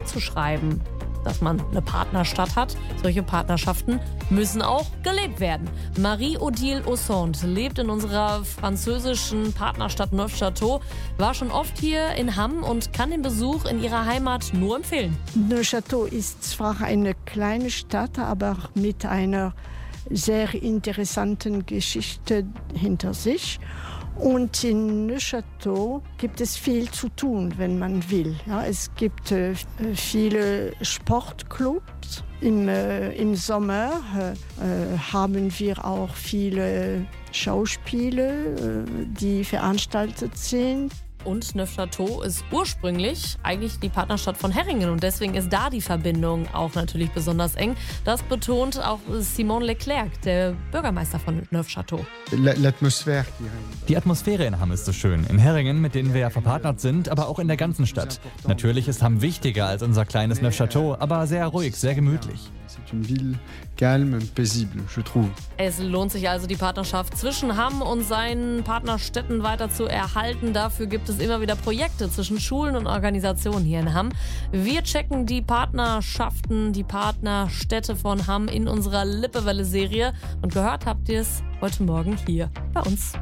mitzuschreiben, dass man eine Partnerstadt hat. Solche Partnerschaften müssen auch gelebt werden. Marie-Odile Aussonde lebt in unserer französischen Partnerstadt Neufchâteau, war schon oft hier in Hamm und kann den Besuch in ihrer Heimat nur empfehlen. Neufchâteau ist zwar eine kleine Stadt, aber mit einer sehr interessanten Geschichte hinter sich. Und in Neufchâteau gibt es viel zu tun, wenn man will. Ja, es gibt viele Sportclubs. Im Sommer haben wir auch viele Schauspiele, die veranstaltet sind. Und Neufchâteau ist ursprünglich eigentlich die Partnerstadt von Herringen und deswegen ist da die Verbindung auch natürlich besonders eng. Das betont auch Simon Leclerc, der Bürgermeister von Neufchâteau. Die Atmosphäre in Hamm ist so schön. In Herringen, mit denen wir ja verpartnert sind, aber auch in der ganzen Stadt. Natürlich ist Hamm wichtiger als unser kleines Neufchâteau, aber sehr ruhig, sehr gemütlich. Es lohnt sich also, die Partnerschaft zwischen Hamm und seinen Partnerstädten weiter zu erhalten. Dafür gibt es immer wieder Projekte zwischen Schulen und Organisationen hier in Hamm. Wir checken die Partnerschaften, die Partnerstädte von Hamm in unserer Lippewelle-Serie. Und gehört habt ihr es heute Morgen hier bei uns.